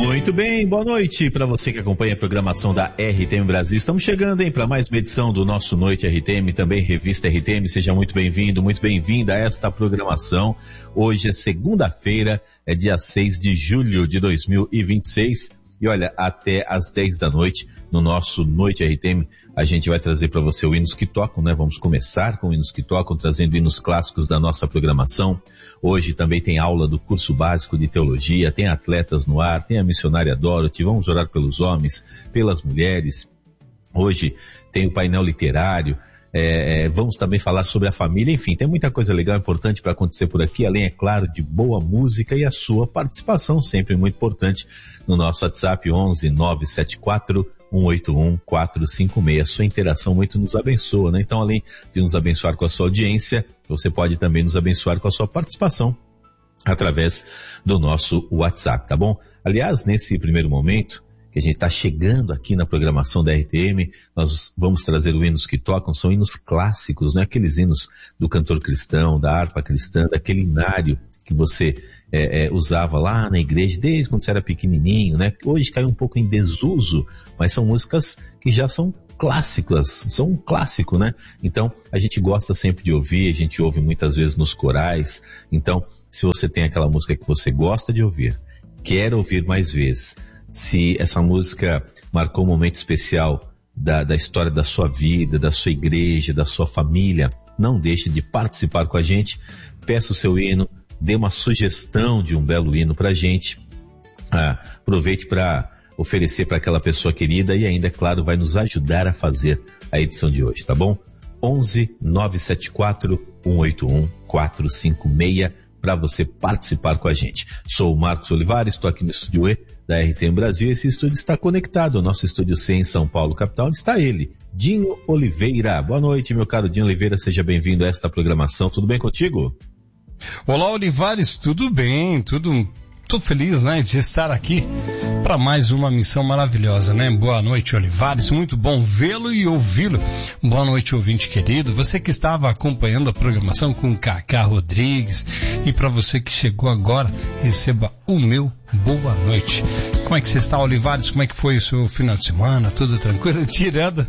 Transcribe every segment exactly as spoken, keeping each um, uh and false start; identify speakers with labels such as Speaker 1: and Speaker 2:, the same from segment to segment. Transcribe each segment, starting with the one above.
Speaker 1: Muito bem, boa noite para você que acompanha a programação da R T M Brasil. Estamos chegando, hein, para mais uma edição do nosso Noite R T M, também Revista R T M. Seja muito bem-vindo, muito bem-vinda a esta programação. Hoje é segunda-feira, é dia seis de julho de dois mil e vinte e seis. E olha, até às dez da noite, no nosso Noite R T M, a gente vai trazer para você o Hinos que Tocam, né? Vamos começar com Hinos que Tocam, trazendo hinos clássicos da nossa programação. Hoje também tem aula do curso básico de teologia, tem atletas no ar, tem a missionária Dorothy, vamos orar pelos homens, pelas mulheres. Hoje tem o painel literário. É, vamos também falar sobre a família, enfim, tem muita coisa legal, importante para acontecer por aqui, além, é claro, de boa música e a sua participação, sempre muito importante, no nosso WhatsApp onze nove sete quatro um oito um quatro cinco seis. Sua interação muito nos abençoa, né? Então, além de nos abençoar com a sua audiência, você pode também nos abençoar com a sua participação através do nosso WhatsApp, tá bom? Aliás, nesse primeiro momento, que a gente está chegando aqui na programação da R T M, nós vamos trazer os hinos que tocam, são hinos clássicos, não é aqueles hinos do cantor cristão, da harpa cristã, daquele hinário que você é, é, usava lá na igreja desde quando você era pequenininho, né? Hoje caiu um pouco em desuso, mas são músicas que já são clássicas, são um clássico, né? Então, a gente gosta sempre de ouvir, a gente ouve muitas vezes nos corais. Então, se você tem aquela música que você gosta de ouvir, quer ouvir mais vezes, se essa música marcou um momento especial da, da história da sua vida, da sua igreja, da sua família, não deixe de participar com a gente. Peça o seu hino, dê uma sugestão de um belo hino pra gente. Ah, aproveite para oferecer para aquela pessoa querida e ainda, é claro, vai nos ajudar a fazer a edição de hoje, tá bom? onze nove sete quatro um oito um quatro cinco seis para você participar com a gente. Sou o Marcos Olivares, estou aqui no Estúdio E da R T M Brasil. Esse estúdio está conectado ao nosso Estúdio C em São Paulo, capital. Onde está ele? Dinho Oliveira. Boa noite, meu caro Dinho Oliveira, seja bem-vindo a esta programação. Tudo bem contigo?
Speaker 2: Olá, Olivares, tudo bem, tudo... Tô feliz, né, de estar aqui para mais uma missão maravilhosa, né? Boa noite, Olivares, muito bom vê-lo e ouvi-lo. Boa noite, ouvinte querido. Você que estava acompanhando a programação com o Cacá Rodrigues, e para você que chegou agora, receba o meu boa noite. Como é que você está, Olivares? Como é que foi o seu final de semana? Tudo tranquilo? Tirando...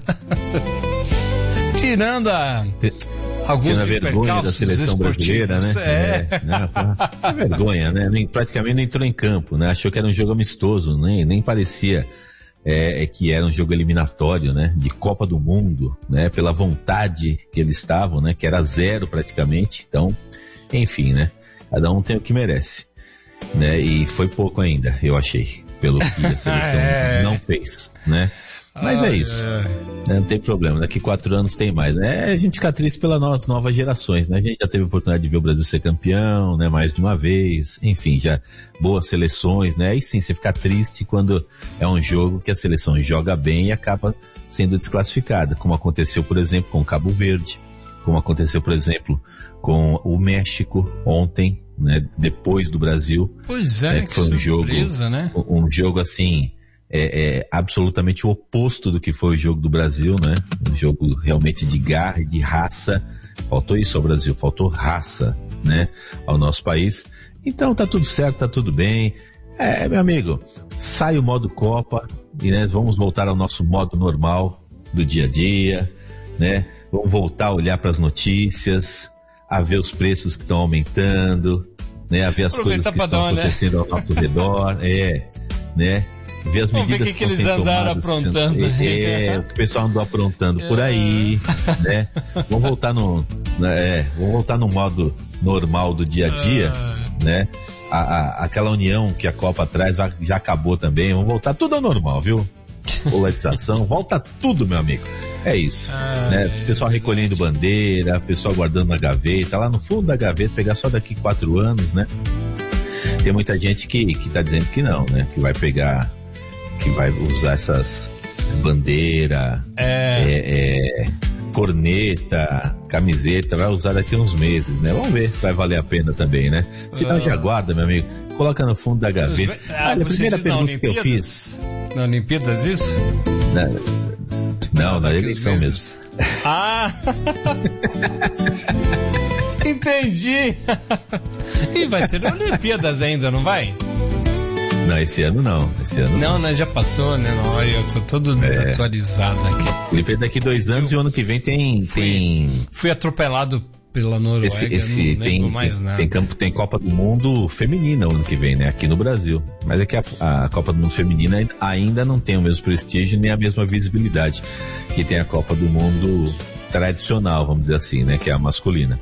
Speaker 2: Tirando a... alguns
Speaker 1: vergonha da seleção brasileira, né?
Speaker 2: É.
Speaker 1: é né? Uma vergonha, né? Nem, praticamente não entrou em campo, né? Achou que era um jogo amistoso, nem, nem parecia é, é que era um jogo eliminatório, né? De Copa do Mundo, né? Pela vontade que eles estavam, né? Que era zero praticamente. Então, enfim, né? Cada um tem o que merece, né? E foi pouco ainda, eu achei, pelo que a seleção é. não fez, né? Mas ah, é isso, é. Não tem problema, daqui quatro anos tem mais, né? A gente fica triste pelas no- novas gerações, né? A gente já teve a oportunidade de ver o Brasil ser campeão, né? Mais de uma vez, enfim, já boas seleções, né? Aí sim, você fica triste quando é um jogo que a seleção joga bem e acaba sendo desclassificada, como aconteceu, por exemplo, com o Cabo Verde, como aconteceu, por exemplo, com o México ontem, né? Depois do Brasil.
Speaker 2: Pois é,
Speaker 1: né?
Speaker 2: que, que
Speaker 1: foi um
Speaker 2: surpresa,
Speaker 1: jogo,
Speaker 2: né?
Speaker 1: Um jogo assim... É, é absolutamente o oposto do que foi o jogo do Brasil, né? Um jogo realmente de garra e de raça. Faltou isso ao Brasil, faltou raça, né? Ao nosso país. Então tá tudo certo, tá tudo bem. É, meu amigo, sai o modo Copa e né, vamos voltar ao nosso modo normal do dia a dia, né? Vamos voltar a olhar para as notícias, a ver os preços que estão aumentando, né? A ver as coisas que estão dar, acontecendo né? ao nosso redor, é, né? Ver as
Speaker 2: Vamos
Speaker 1: medidas
Speaker 2: ver o que, que, que eles andaram aprontando.
Speaker 1: Sendo, é, é, o que o pessoal andou aprontando por aí, né? Vamos voltar no, é, vamos voltar no modo normal do dia a dia, né? A, a, aquela união que a Copa traz já, já acabou também. Vamos voltar tudo ao normal, viu? Polarização, volta tudo, meu amigo. É isso, ah, né? O pessoal recolhendo bandeira, o pessoal guardando na gaveta, lá no fundo da gaveta, pegar só daqui quatro anos, né? Tem muita gente que, que tá dizendo que não, né? Que vai pegar, que vai usar essas bandeira, é. É, é, corneta, camiseta, vai usar daqui a uns meses, né? Vamos ver se vai valer a pena também, né? Se não, já guarda, meu amigo. Coloca no fundo da gaveta.
Speaker 2: Ah, Olha, a primeira pergunta que eu fiz. Na Olimpíadas isso?
Speaker 1: Na, não, na eleição mesmo.
Speaker 2: Ah! Entendi! E vai ter Olimpíadas ainda, não vai?
Speaker 1: Não, esse ano não. Esse ano
Speaker 2: não, não, já passou, né? Não, eu tô todo desatualizado é. aqui.
Speaker 1: Felipe, daqui dois anos eu... e o ano que vem tem...
Speaker 2: Fui,
Speaker 1: tem...
Speaker 2: fui atropelado pela Noruega,
Speaker 1: esse, esse,
Speaker 2: não
Speaker 1: tem,
Speaker 2: mais
Speaker 1: tem,
Speaker 2: nada.
Speaker 1: Tem, campo, tem Copa do Mundo feminina o ano que vem, né? Aqui no Brasil. Mas é que a, a Copa do Mundo feminina ainda não tem o mesmo prestígio nem a mesma visibilidade que tem a Copa do Mundo tradicional, vamos dizer assim, né? Que é a masculina.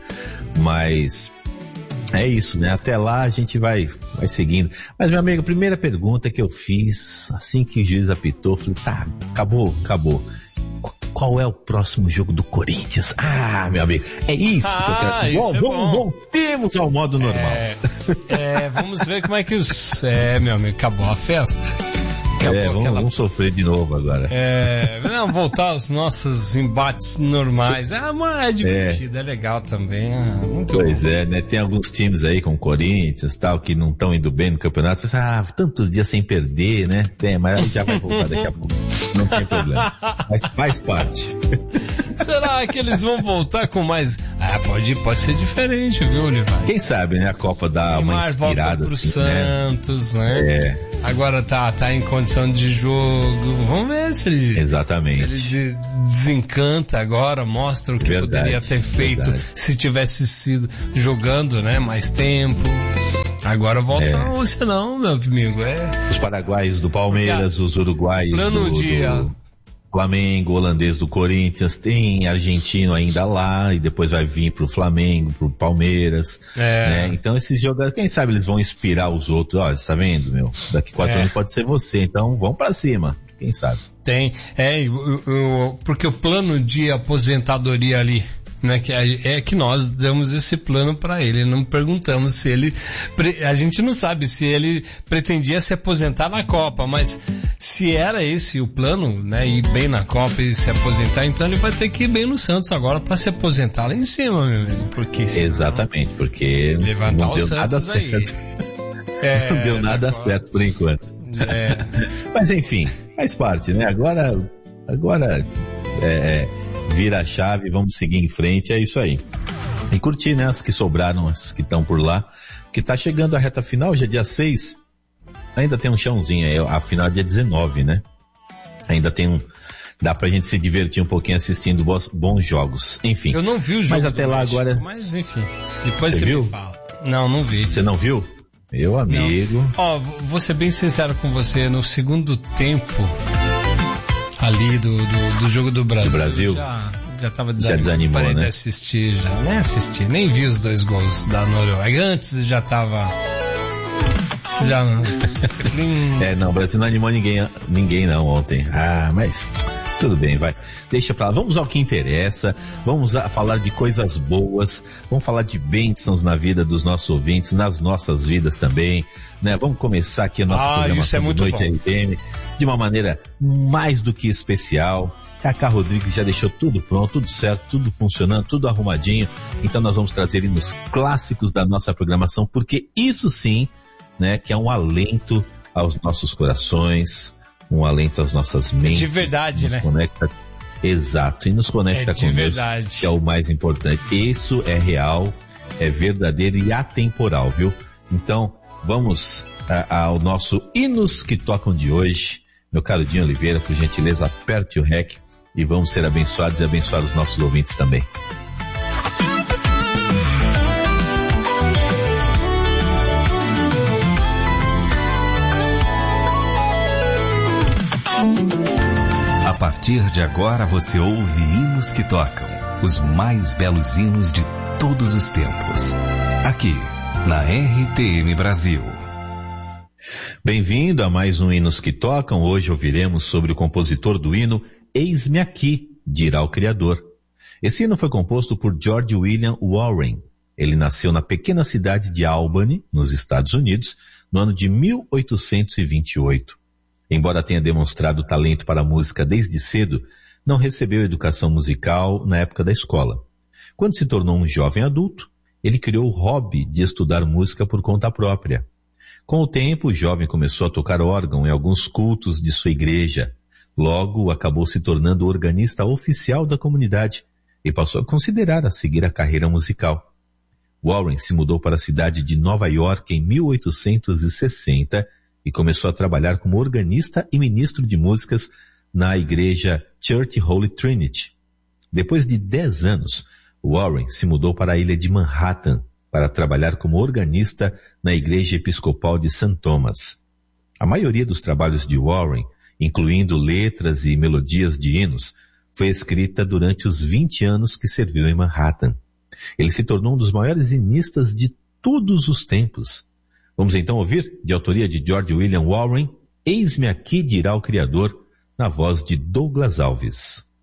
Speaker 1: Mas é isso, né? Até lá a gente vai, vai seguindo. Mas, meu amigo, a primeira pergunta que eu fiz, assim que o juiz apitou, falei, tá, acabou, acabou. Qual é o próximo jogo do Corinthians? Ah, meu amigo, é isso
Speaker 2: ah,
Speaker 1: que eu quero saber.
Speaker 2: Isso
Speaker 1: Bom,
Speaker 2: é
Speaker 1: vamos,
Speaker 2: bom.
Speaker 1: voltemos ao modo normal.
Speaker 2: É, é, vamos ver como é que os... É, meu amigo, acabou a festa. Acabou
Speaker 1: é, vamos,
Speaker 2: aquela...
Speaker 1: vamos sofrer de novo agora.
Speaker 2: É, não, voltar aos nossos embates normais. Ah, mas é divertido, é, é legal também. Ah, muito
Speaker 1: pois
Speaker 2: bom.
Speaker 1: é, né? Tem alguns times aí, como Corinthians tal, que não estão indo bem no campeonato. Você fala, ah, tantos dias sem perder, né? Tem, mas já vai voltar daqui a pouco. Não tem problema. Mas faz parte.
Speaker 2: Será que eles vão voltar com mais... Ah, pode, pode ser diferente, viu, Olivar?
Speaker 1: Quem sabe, né? A Copa dá uma
Speaker 2: Neymar
Speaker 1: inspirada.
Speaker 2: Volta pro
Speaker 1: assim,
Speaker 2: Santos, né?
Speaker 1: né? É.
Speaker 2: Agora tá, tá em condição de jogo. Vamos ver se ele...
Speaker 1: Exatamente.
Speaker 2: Se ele desencanta agora, mostra o que verdade, poderia ter feito verdade. se tivesse sido jogando, né? Mais tempo. Agora volta é. ou se não, meu amigo. É...
Speaker 1: Os paraguaios do Palmeiras, os uruguaios
Speaker 2: plano
Speaker 1: do...
Speaker 2: dia...
Speaker 1: do... Flamengo, holandês do Corinthians, tem argentino ainda lá, e depois vai vir pro Flamengo, pro Palmeiras,
Speaker 2: é.
Speaker 1: né? Então esses jogadores, quem sabe eles vão inspirar os outros, ó, você tá vendo, meu? Daqui quatro é. anos pode ser você, então vão pra cima, quem sabe?
Speaker 2: Tem, é, eu, eu, porque o plano de aposentadoria ali, né, que é que nós damos esse plano para ele, não perguntamos se ele, a gente não sabe se ele pretendia se aposentar na Copa, mas se era esse o plano, né, ir bem na Copa e se aposentar, então ele vai ter que ir bem no Santos agora para se aposentar lá em cima, meu amigo, porque senão,
Speaker 1: exatamente, porque
Speaker 2: levantar
Speaker 1: não deu
Speaker 2: o Santos
Speaker 1: nada
Speaker 2: aí.
Speaker 1: certo. É, não deu nada certo por enquanto. É. Mas enfim, faz parte, né? Agora, agora é, vira a chave, vamos seguir em frente, é isso aí. E curtir, né, as que sobraram, as que estão por lá, que tá chegando a reta final, hoje é dia seis, ainda tem um chãozinho aí, a final é dia dezenove, né? Ainda tem um, dá pra gente se divertir um pouquinho assistindo bons, bons jogos, enfim.
Speaker 2: Eu não vi o jogo.
Speaker 1: Mas até lá
Speaker 2: México,
Speaker 1: agora...
Speaker 2: Mas enfim, depois você,
Speaker 1: você viu?
Speaker 2: me fala. Não, não vi.
Speaker 1: Você não viu? Meu amigo...
Speaker 2: Ó, vou ser bem sincero com você, no segundo tempo ali do, do, do jogo do Brasil...
Speaker 1: Do Brasil?
Speaker 2: Já... Já tava
Speaker 1: desanimado, já desanimou,
Speaker 2: parei
Speaker 1: né?
Speaker 2: de assistir, já nem assisti, nem vi os dois gols da Noruega. Antes já tava... Já não...
Speaker 1: é, não, o Brasil não animou ninguém, ninguém não ontem. Ah, mas tudo bem, vai. Deixa pra lá. Vamos ao que interessa. Vamos a falar de coisas boas. Vamos falar de bênçãos na vida dos nossos ouvintes, nas nossas vidas também, né? Vamos começar aqui a nossa
Speaker 2: ah, programação
Speaker 1: é muito do Noite
Speaker 2: bom.
Speaker 1: R T M de uma maneira mais do que especial. Cacá Rodrigues já deixou tudo pronto, tudo certo, tudo funcionando, tudo arrumadinho. Então nós vamos trazer nos clássicos da nossa programação, porque isso sim, né, que é um alento aos nossos corações, um alento às nossas mentes.
Speaker 2: De verdade,
Speaker 1: nos
Speaker 2: né?
Speaker 1: Conecta, exato, e nos conecta
Speaker 2: é
Speaker 1: com Deus,
Speaker 2: verdade.
Speaker 1: que é o mais importante. Isso é real, é verdadeiro e atemporal, viu? Então, vamos a, ao nosso Hinos que Tocam de hoje. Meu caro Dinho Oliveira, por gentileza, aperte o rec e vamos ser abençoados e abençoar os nossos ouvintes também.
Speaker 3: A partir de agora você ouve hinos que tocam, os mais belos hinos de todos os tempos. Aqui, na R T M Brasil.
Speaker 1: Bem-vindo a mais um Hinos que Tocam. Hoje ouviremos sobre o compositor do hino Eis-me Aqui, dirá o Criador. Esse hino foi composto por George William Warren. Ele nasceu na pequena cidade de Albany, nos Estados Unidos, no ano de mil oitocentos e vinte e oito. Embora tenha demonstrado talento para a música desde cedo, não recebeu educação musical na época da escola. Quando se tornou um jovem adulto, ele criou o hobby de estudar música por conta própria. Com o tempo, o jovem começou a tocar órgão em alguns cultos de sua igreja. Logo, acabou se tornando organista oficial da comunidade e passou a considerar a seguir a carreira musical. Warren se mudou para a cidade de Nova York em mil oitocentos e sessenta e começou a trabalhar como organista e ministro de músicas na igreja Church Holy Trinity. Depois de dez anos, Warren se mudou para a ilha de Manhattan para trabalhar como organista na igreja episcopal de Saint Thomas. A maioria dos trabalhos de Warren, incluindo letras e melodias de hinos, foi escrita durante os vinte anos que serviu em Manhattan. Ele se tornou um dos maiores hinistas de todos os tempos. Vamos então ouvir, de autoria de George William Warren, Eis-me aqui dirá o Criador, na voz de Douglas Alves.